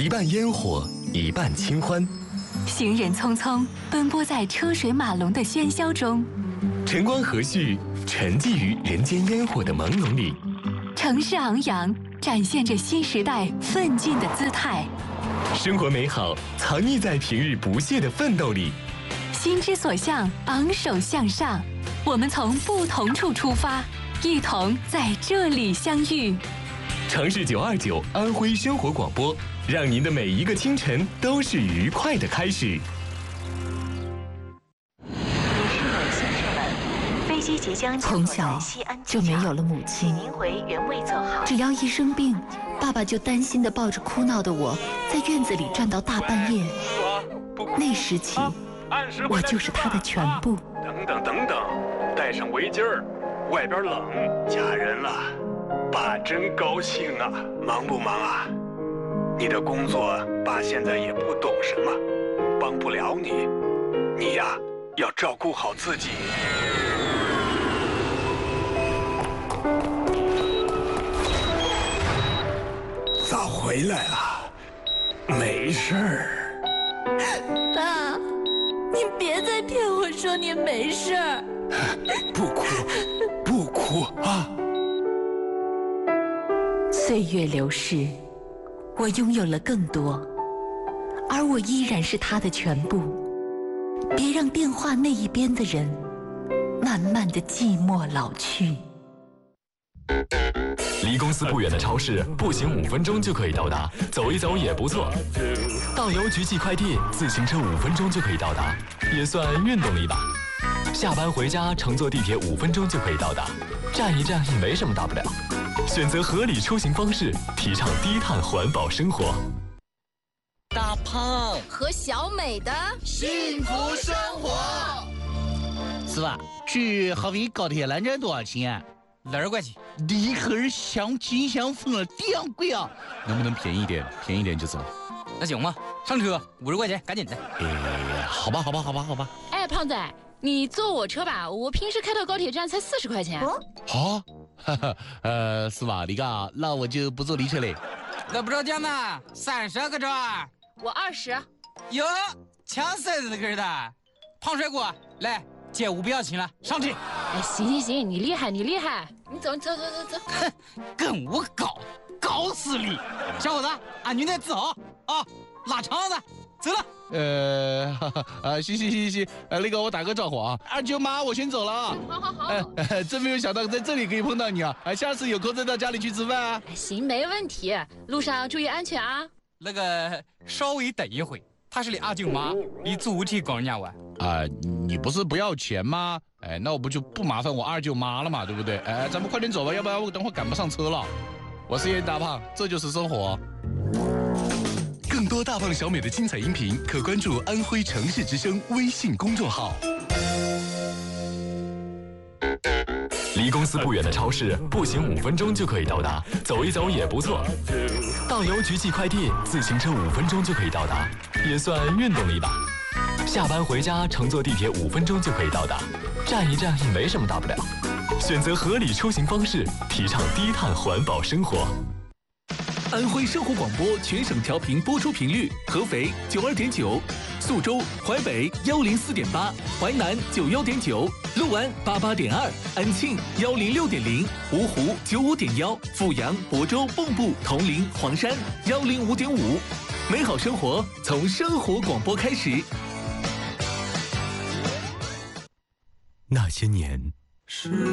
一半烟火，一半清欢。 行人匆匆奔波在车水马龙的喧嚣中， 晨光和煦，沉寂于人间烟火的朦胧里。 城市昂扬，展现着新时代奋进的姿态。 生活美好，藏匿在平日不懈的奋斗里。 心之所向，昂首向上。我们从不同处出发，一同在这里相遇。 城市929安徽生活广播，让您的每一个清晨都是愉快的开始。 飞机即将从小就没有了母亲，只要一生病，爸爸就担心地抱着哭闹的我，在院子里转到大半夜。那时起，我就是他的全部。 等等，带上围巾儿，外边冷。嫁人了，爸真高兴啊！忙不忙啊？你的工作，爸现在也不懂什么，帮不了你。你呀，要照顾好自己。早回来了，没事儿。 爸，你别再骗我说你没事儿。 不哭啊！ 岁月流逝，我拥有了更多，而我依然是他的全部。别让电话那一边的人慢慢的寂寞老去。 离公司不远的超市，步行5分钟就可以到达，走一走也不错。到邮局寄快递，自行车5分钟就可以到达，也算运动了一把。下班回家，乘坐地铁5分钟就可以到达，站一站也没什么大不了。选择合理出行方式，提倡低碳环保生活。 大胖和小美的幸福生活。 是吧？去合肥高铁南站多少钱 ？2块钱。 离合相亲相逢了2贵啊！能不能便宜一点？便宜一点就走。 那行吧，上车50块钱，赶紧的。 好吧。 哎，胖仔，你坐我车吧，我平时开到高铁站才40块钱。 好，是吧？你看，那我就不坐你车嘞。 那不着价呢，30个转。 我20。 哟，抢骰子个的，胖帅哥，来，街舞不要亲了，上去。 哎，行，你厉害，你走。 哼，跟我搞死你，小伙子，俺女的走啊，拉长子，走了。 行，那个我打个招呼啊，二舅妈，我先走了啊。 好。 真没有想到在这里可以碰到你啊！下次有空再到家里去吃饭啊。 行，没问题，路上注意安全啊。 那个稍微等一会，她是你二舅妈，你主体跟人家玩你不是不要钱吗？那我不就不麻烦我二舅妈了嘛，对不对？咱们快点走吧，要不然我等会赶不上车了。我是严大胖，这就是生活。 更多大胖小美的精彩音频，可关注安徽城市之声微信公众号。 离公司不远的超市，步行5分钟就可以到达，走一走也不错。到邮局寄快递，自行车5分钟就可以到达，也算运动了一把。下班回家，乘坐地铁5分钟就可以到达，站一站也没什么大不了。选择合理出行方式，提倡低碳环保生活。 安徽生活广播全省调频播出频率：合肥92.9，宿州、淮北104.8，淮南91.9，六安88.2，安庆106.0，芜湖95.1，阜阳、亳州、蚌埠、铜陵、黄山105.5。美好生活从生活广播开始。 那些年。